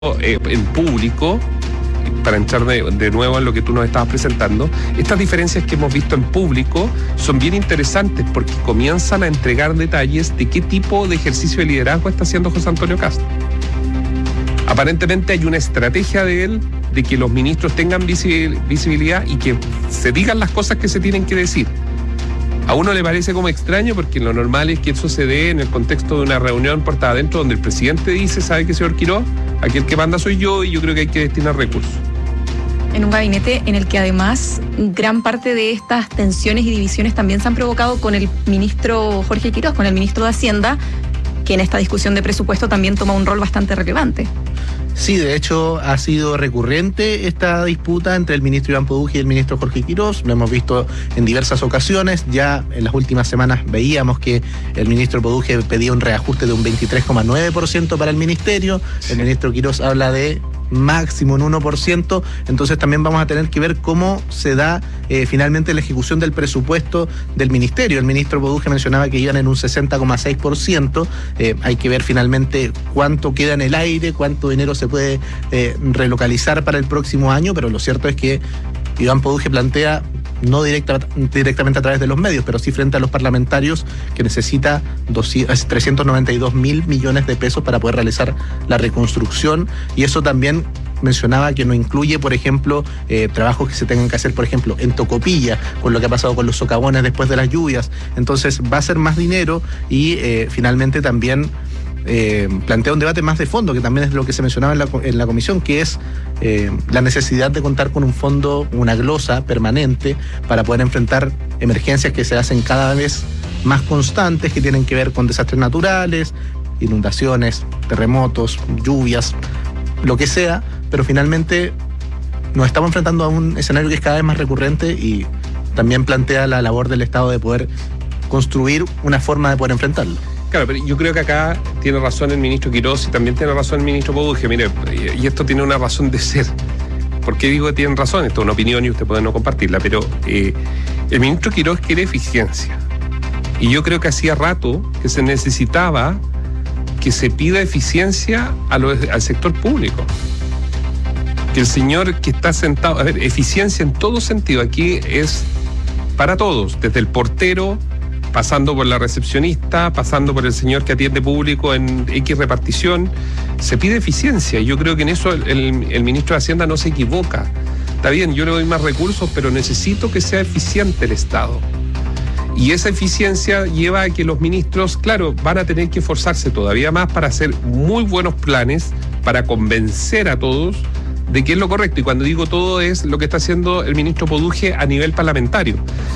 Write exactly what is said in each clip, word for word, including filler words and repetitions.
eh, en público, para entrar de, de nuevo en lo que tú nos estabas presentando, estas diferencias que hemos visto en público son bien interesantes porque comienzan a entregar detalles de qué tipo de ejercicio de liderazgo está haciendo José Antonio Kast. Aparentemente hay una estrategia de él de que los ministros tengan visibilidad y que se digan las cosas que se tienen que decir. A uno le parece como extraño porque lo normal es que eso se dé en el contexto de una reunión portada adentro donde el presidente dice, ¿sabe qué, señor Quiroz? Aquí el que manda soy yo y yo creo que hay que destinar recursos. En un gabinete en el que además gran parte de estas tensiones y divisiones también se han provocado con el ministro Jorge Quiroz, con el ministro de Hacienda, que en esta discusión de presupuesto también toma un rol bastante relevante. Sí, de hecho ha sido recurrente esta disputa entre el ministro Iván Poduje y el ministro Jorge Quiroz. Lo hemos visto en diversas ocasiones. Ya en las últimas semanas veíamos que el ministro Poduje pedía un reajuste de un veintitrés coma nueve por ciento para el ministerio. El ministro Quiroz habla de máximo un uno por ciento, entonces también vamos a tener que ver cómo se da eh, finalmente la ejecución del presupuesto del ministerio. El ministro Poduje mencionaba que iban en un sesenta coma seis por ciento, eh, hay que ver finalmente cuánto queda en el aire, cuánto dinero se puede eh, relocalizar para el próximo año, pero lo cierto es que Iván Poduje plantea, no directa, directamente a través de los medios, pero sí frente a los parlamentarios, que necesita trescientos noventa y dos mil millones de pesos para poder realizar la reconstrucción, y eso también mencionaba que no incluye, por ejemplo, eh, trabajos que se tengan que hacer, por ejemplo, en Tocopilla, con lo que ha pasado con los socavones después de las lluvias. Entonces va a ser más dinero y eh, finalmente también Eh, plantea un debate más de fondo, que también es lo que se mencionaba en la, en la comisión, que es eh, la necesidad de contar con un fondo, una glosa permanente para poder enfrentar emergencias que se hacen cada vez más constantes, que tienen que ver con desastres naturales, inundaciones, terremotos, lluvias, lo que sea, pero finalmente nos estamos enfrentando a un escenario que es cada vez más recurrente y también plantea la labor del Estado de poder construir una forma de poder enfrentarlo. Claro, pero yo creo que acá tiene razón el ministro Quiroz y también tiene razón el ministro Poduje. Mire, y esto tiene una razón de ser. ¿Por qué digo que tienen razón? Esto es una opinión y usted puede no compartirla, pero eh, el ministro Quiroz quiere eficiencia. Y yo creo que hacía rato que se necesitaba que se pida eficiencia a lo, al sector público. Que el señor que está sentado... A ver, eficiencia en todo sentido. Aquí es para todos, desde el portero, pasando por la recepcionista, pasando por el señor que atiende público en X repartición, se pide eficiencia. Y yo creo que en eso el, el, el ministro de Hacienda no se equivoca. Está bien, yo le doy más recursos, pero necesito que sea eficiente el Estado. Y esa eficiencia lleva a que los ministros, claro, van a tener que esforzarse todavía más para hacer muy buenos planes, para convencer a todos de que es lo correcto. Y cuando digo todo es lo que está haciendo el ministro Poduje a nivel parlamentario.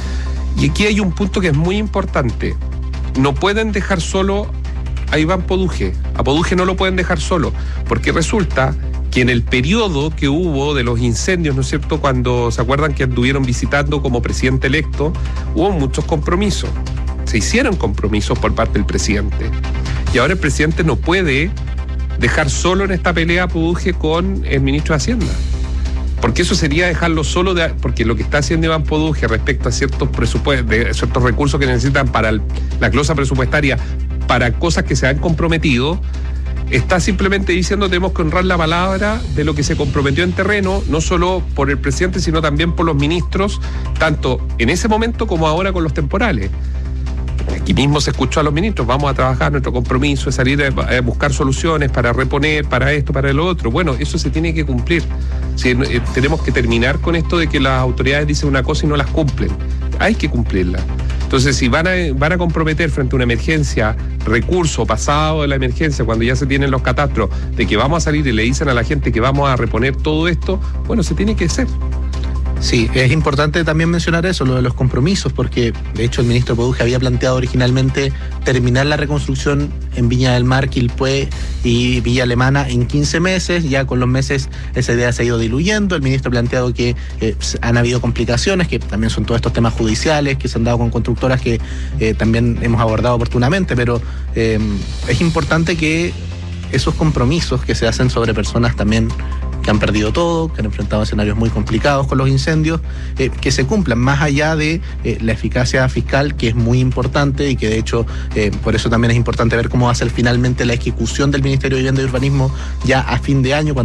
Y aquí hay un punto que es muy importante. No pueden dejar solo a Iván Poduje. A Poduje no lo pueden dejar solo, porque resulta que en el periodo que hubo de los incendios, ¿no es cierto?, cuando se acuerdan que anduvieron visitando como presidente electo, hubo muchos compromisos. Se hicieron compromisos por parte del presidente. Y ahora el presidente no puede dejar solo en esta pelea a Poduje con el ministro de Hacienda. Porque eso sería dejarlo solo, de, porque lo que está haciendo Iván Poduje respecto a ciertos presupuestos, de ciertos recursos que necesitan para el, la glosa presupuestaria, para cosas que se han comprometido, está simplemente diciendo tenemos que honrar la palabra de lo que se comprometió en terreno, no solo por el presidente, sino también por los ministros, tanto en ese momento como ahora con los temporales. Aquí mismo se escuchó a los ministros, vamos a trabajar, nuestro compromiso es salir a buscar soluciones para reponer, para esto, para lo otro. Bueno, eso se tiene que cumplir. Sí, eh, tenemos que terminar con esto de que las autoridades dicen una cosa y no las cumplen. Hay que cumplirla. Entonces, si van a, van a comprometer frente a una emergencia, recurso pasado de la emergencia, cuando ya se tienen los catastros, de que vamos a salir y le dicen a la gente que vamos a reponer todo esto, bueno, se tiene que hacer. Sí, es importante también mencionar eso, lo de los compromisos, porque de hecho el ministro Poduje había planteado originalmente terminar la reconstrucción en Viña del Mar, Quilpué y Villa Alemana en quince meses. Ya con los meses esa idea se ha ido diluyendo. El ministro ha planteado que eh, han habido complicaciones, que también son todos estos temas judiciales que se han dado con constructoras que eh, también hemos abordado oportunamente, pero eh, es importante que esos compromisos que se hacen sobre personas también que han perdido todo, que han enfrentado escenarios muy complicados con los incendios, eh, que se cumplan más allá de eh, la eficacia fiscal, que es muy importante y que de hecho eh, por eso también es importante ver cómo va a ser finalmente la ejecución del Ministerio de Vivienda y Urbanismo ya a fin de año,